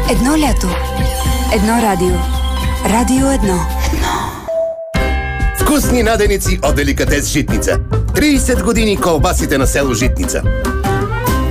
Едно лято. Едно радио. Радио Едно. Вкусни наденици от Деликатес Житница. 30 години колбасите на село Житница.